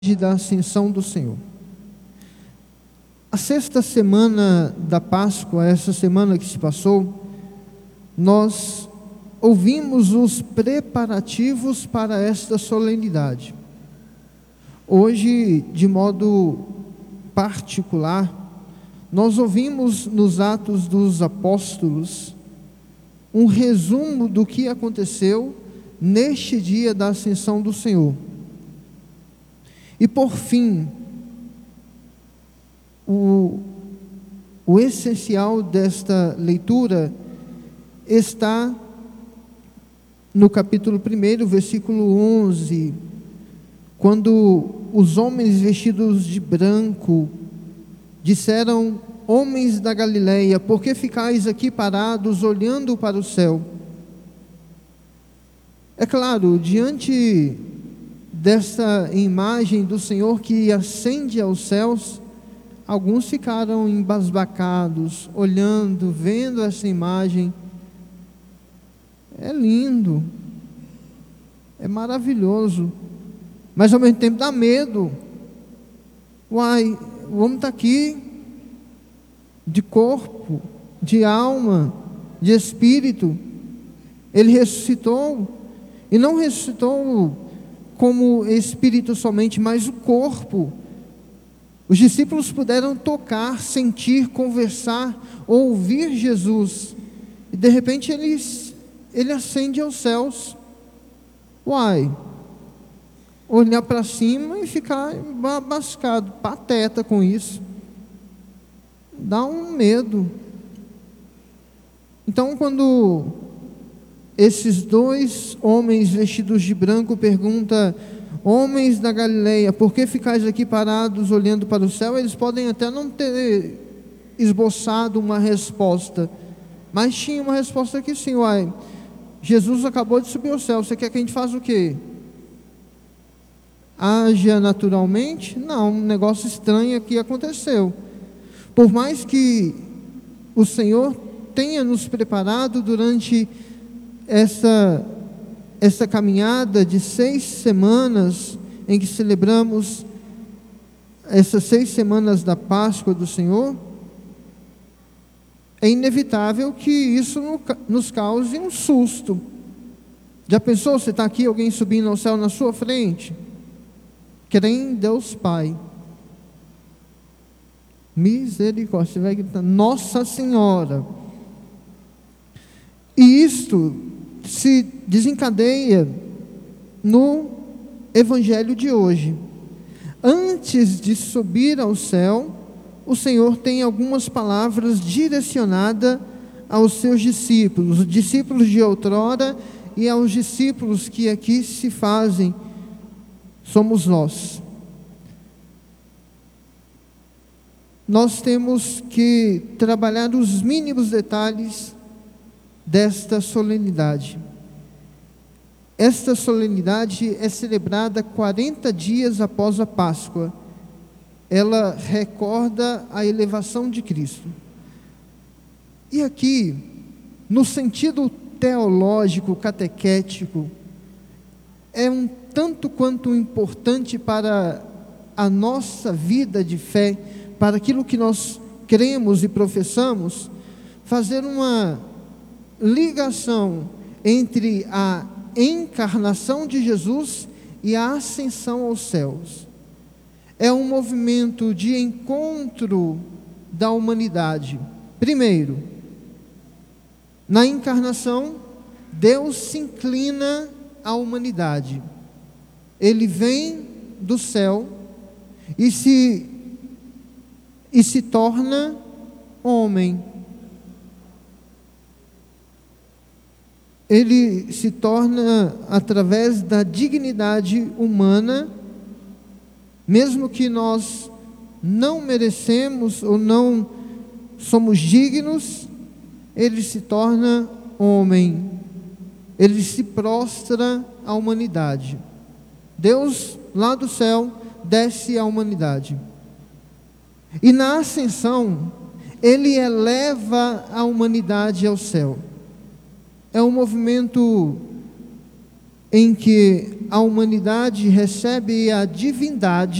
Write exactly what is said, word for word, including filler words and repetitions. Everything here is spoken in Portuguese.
da ascensão do Senhor. A sexta semana da Páscoa, essa semana que se passou, nós ouvimos os preparativos para esta solenidade. Hoje, de modo particular, nós ouvimos nos Atos dos Apóstolos um resumo do que aconteceu neste dia da ascensão do Senhor. E por fim, o, o essencial desta leitura está no capítulo primeiro, versículo onze, quando os homens vestidos de branco disseram: homens da Galileia, por que ficais aqui parados olhando para o céu? É claro, diante dessa imagem do Senhor que ascende aos céus, alguns ficaram embasbacados, olhando, vendo essa imagem. É lindo, é maravilhoso, mas ao mesmo tempo dá medo. Uai, o homem está aqui, de corpo, de alma, de espírito. Ele ressuscitou, e não ressuscitou como espírito somente, mas o corpo. Os discípulos puderam tocar, sentir, conversar, ouvir Jesus, e de repente ele, ele ascende aos céus. Uai, olhar para cima e ficar embasbacado, pateta com isso, dá um medo. Então, quando esses dois homens vestidos de branco perguntam: homens da Galileia, por que ficais aqui parados olhando para o céu? Eles podem até não ter esboçado uma resposta, mas tinha uma resposta aqui sim. Uai, Jesus acabou de subir ao céu, você quer que a gente faça o quê? Haja naturalmente? Não, um negócio estranho aqui aconteceu. Por mais que o Senhor tenha nos preparado durante essa, essa caminhada de seis semanas, em que celebramos essas seis semanas da Páscoa do Senhor, é inevitável que isso nos cause um susto. Já pensou, você está aqui, alguém subindo ao céu na sua frente? Crê em Deus Pai. Misericórdia, você vai gritar: Nossa Senhora! E isto se desencadeia no Evangelho de hoje. Antes de subir ao céu, o Senhor tem algumas palavras direcionadas aos seus discípulos, os discípulos de outrora e aos discípulos que aqui se fazem, somos nós. Nós temos que trabalhar os mínimos detalhes desta solenidade. Esta solenidade é celebrada quarenta dias após a Páscoa. Ela recorda a elevação de Cristo. E aqui, no sentido teológico, catequético, é um tanto quanto importante para a nossa vida de fé, para aquilo que nós cremos e professamos, fazer uma ligação entre a encarnação de Jesus e a ascensão aos céus. É um movimento de encontro da humanidade. Primeiro, na encarnação, Deus se inclina à humanidade. Ele vem do céu e se, e se torna homem. Ele se torna através da dignidade humana, mesmo que nós não merecemos ou não somos dignos, ele se torna homem, ele se prostra à humanidade. Deus, lá do céu, desce à humanidade. E na ascensão, ele eleva a humanidade ao céu. É um movimento em que a humanidade recebe a divindade